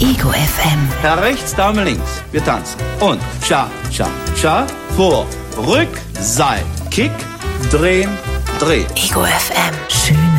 Ego FM. Herr rechts, Dame links. Wir tanzen. Und Cha, Cha, Cha. Vor, Rück, Seil, Kick, drehen, drehen. Ego FM. Schön